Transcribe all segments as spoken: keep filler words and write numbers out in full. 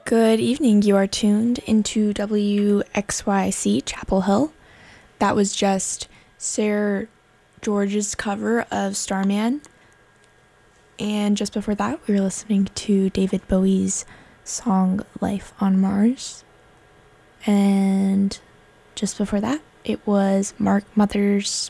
Good evening. You are tuned into W X Y C Chapel Hill. That was just Sarah George's cover of Starman. And just before that, we were listening to David Bowie's song Life on Mars. And just before that, it was Mark Mothersbaug's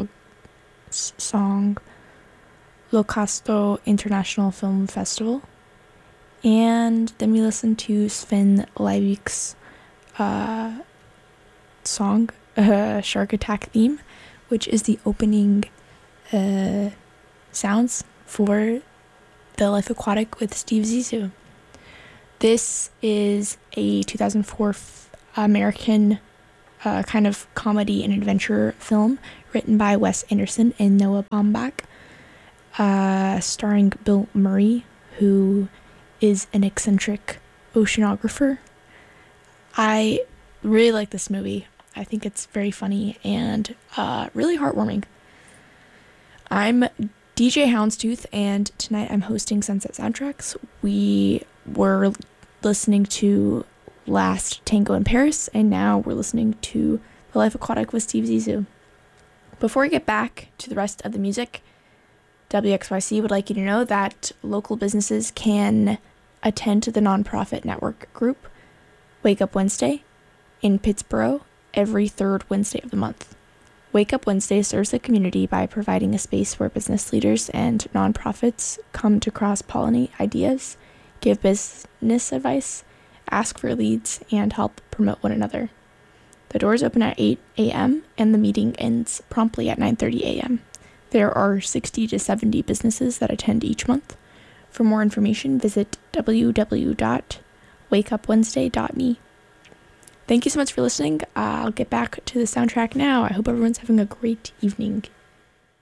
song Locasto International Film Festival. And then we listened to Sven Leivik's uh, song, uh, Shark Attack Theme, which is the opening uh, sounds for The Life Aquatic with Steve Zissou. This is a two thousand four f- American uh, kind of comedy and adventure film written by Wes Anderson and Noah Baumbach, uh, starring Bill Murray, who is an eccentric oceanographer. I really like this movie. I think it's very funny and uh, really heartwarming. I'm D J Houndstooth, and tonight I'm hosting Sunset Soundtracks. We were listening to Last Tango in Paris, and now we're listening to The Life Aquatic with Steve Zissou. Before we get back to the rest of the music, W X Y C would like you to know that local businesses can attend to the nonprofit network group Wake Up Wednesday in Pittsburgh every third Wednesday of the month. Wake Up Wednesday serves the community by providing a space where business leaders and nonprofits come to cross-pollinate ideas, give business advice, ask for leads, and help promote one another. The doors open at eight a.m. and the meeting ends promptly at nine thirty a.m. There are sixty to seventy businesses that attend each month. For more information, visit w w w dot wake up wednesday dot m e. Thank you so much for listening. Uh, I'll get back to the soundtrack now. I hope everyone's having a great evening.